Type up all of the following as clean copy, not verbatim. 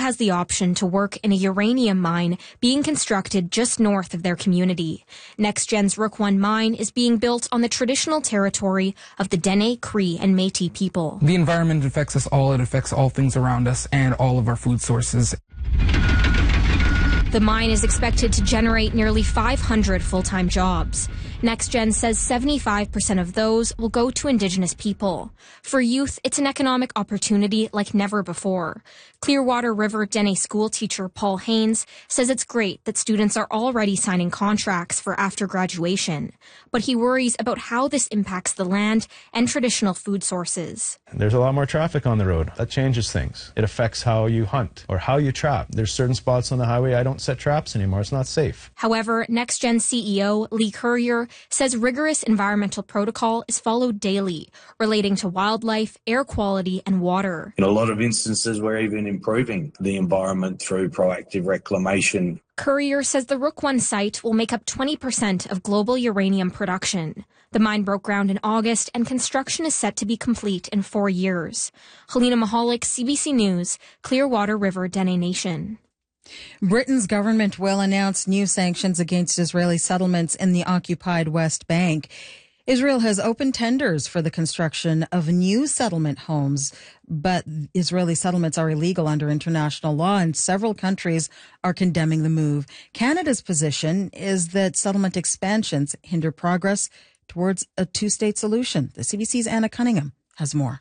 has the option to work in a uranium mine being constructed just north of their community. NextGen's Rook I mine is being built on the traditional territory of the Dene, Cree, and Métis people. The environment affects us all. It affects all things around us and all of our food sources. The mine is expected to generate nearly 500 full-time jobs. NextGen says 75% of those will go to Indigenous people. For youth, it's an economic opportunity like never before. Clearwater River Dene school teacher Paul Haynes says it's great that students are already signing contracts for after graduation, but he worries about how this impacts the land and traditional food sources. There's a lot more traffic on the road. That changes things. It affects how you hunt or how you trap. There's certain spots on the highway I don't set traps anymore. It's not safe. However, NextGen CEO Lee Currier says rigorous environmental protocol is followed daily, relating to wildlife, air quality, and water. In a lot of instances, we're even improving the environment through proactive reclamation. Currier says the Rook I site will make up 20% of global uranium production. The mine broke ground in August, and construction is set to be complete in 4 years. Helena Mahalik, CBC News, Clearwater River Dene Nation. Britain's government will announce new sanctions against Israeli settlements in the occupied West Bank. Israel has opened tenders for the construction of new settlement homes, but Israeli settlements are illegal under international law, and several countries are condemning the move. Canada's position is that settlement expansions hinder progress towards a two-state solution. The CBC's Anna Cunningham has more.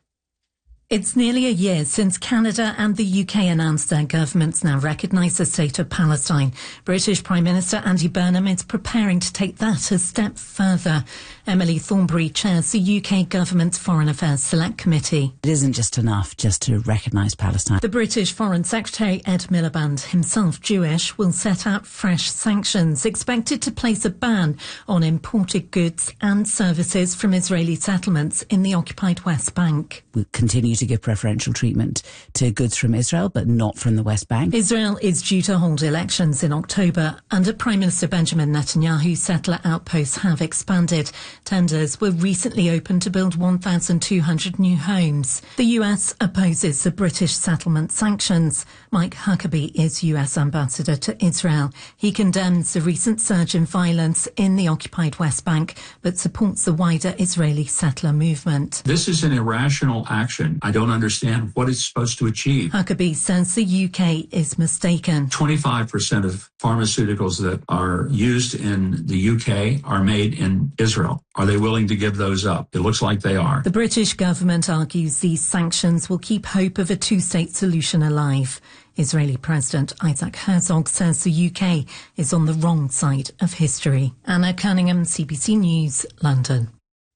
It's nearly a year since Canada and the UK announced their governments now recognise the state of Palestine. British Prime Minister Andy Burnham is preparing to take that a step further. Emily Thornberry chairs the UK government's Foreign Affairs Select Committee. It isn't just enough just to recognise Palestine. The British Foreign Secretary Ed Miliband, himself Jewish, will set out fresh sanctions expected to place a ban on imported goods and services from Israeli settlements in the occupied West Bank. We'll continue to give preferential treatment to goods from Israel, but not from the West Bank. Israel is due to hold elections in October. Under Prime Minister Benjamin Netanyahu, settler outposts have expanded. Tenders were recently opened to build 1,200 new homes. The US opposes the British settlement sanctions. Mike Huckabee is US ambassador to Israel. He condemns the recent surge in violence in the occupied West Bank, but supports the wider Israeli settler movement. This is an irrational action. I don't understand what it's supposed to achieve. Huckabee says the UK is mistaken. 25% of pharmaceuticals that are used in the UK are made in Israel. Are they willing to give those up? It looks like they are. The British government argues these sanctions will keep hope of a two-state solution alive. Israeli President Isaac Herzog says the UK is on the wrong side of history. Anna Cunningham, CBC News, London.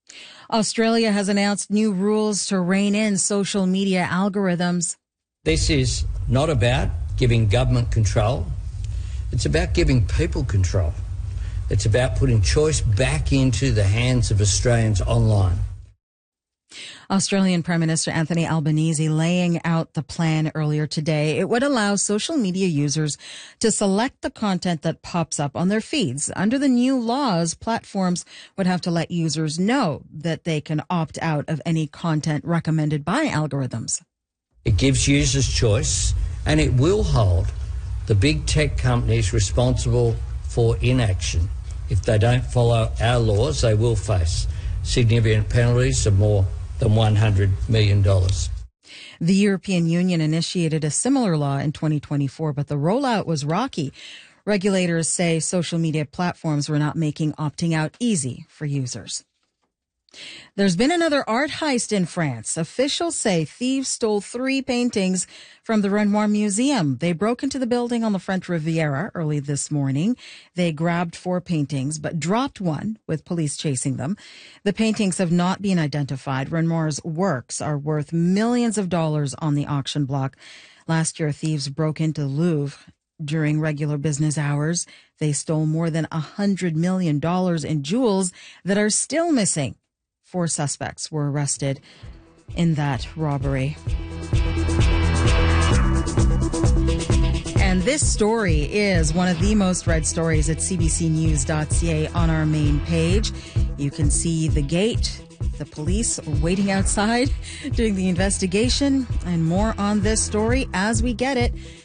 Australia has announced new rules to rein in social media algorithms. This is not about giving government control. It's about giving people control. It's about putting choice back into the hands of Australians online. Australian Prime Minister Anthony Albanese laying out the plan earlier today. It would allow social media users to select the content that pops up on their feeds. Under the new laws, platforms would have to let users know that they can opt out of any content recommended by algorithms. It gives users choice, and it will hold the big tech companies responsible for inaction. If they don't follow our laws, they will face significant penalties of more than $100 million. The European Union initiated a similar law in 2024, but the rollout was rocky. Regulators say social media platforms were not making opting out easy for users. There's been another art heist in France. Officials say thieves stole 3 paintings from the Renoir Museum. They broke into the building on the French Riviera early this morning. They grabbed 4 paintings, but dropped one, with police chasing them. The paintings have not been identified. Renoir's works are worth millions of dollars on the auction block. Last year, thieves broke into the Louvre during regular business hours. They stole more than $100 million in jewels that are still missing. 4 suspects were arrested in that robbery. And this story is one of the most read stories at cbcnews.ca on our main page. You can see the gate, the police waiting outside doing the investigation, and more on this story as we get it.